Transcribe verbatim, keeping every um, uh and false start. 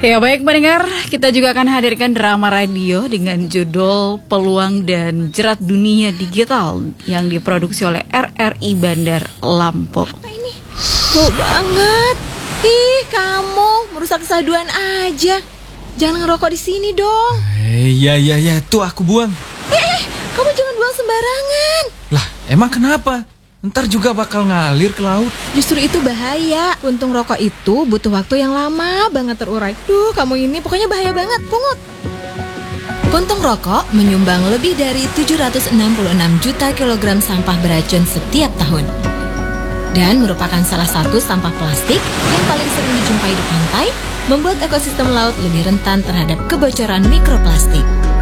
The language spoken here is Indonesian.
Ya baik pendengar, kita juga akan hadirkan drama radio dengan judul Peluang dan Jerat Dunia Digital yang diproduksi oleh R R I Bandar Lampung. Apa ini? Bau banget. Ih, kamu merusak kesaduan aja. Jangan ngerokok di sini dong. Iya, eh, iya, iya, tuh aku buang. Eh, eh, kamu jangan buang sembarangan. Lah, emang kenapa? Ntar juga bakal ngalir ke laut. Justru itu bahaya. Puntung rokok itu butuh waktu yang lama banget terurai. Duh, kamu ini pokoknya bahaya banget, pungut. Puntung rokok menyumbang lebih dari tujuh ratus enam puluh enam juta kilogram sampah beracun setiap tahun. Dan merupakan salah satu sampah plastik yang paling sering dijumpai di pantai, membuat ekosistem laut lebih rentan terhadap kebocoran mikroplastik.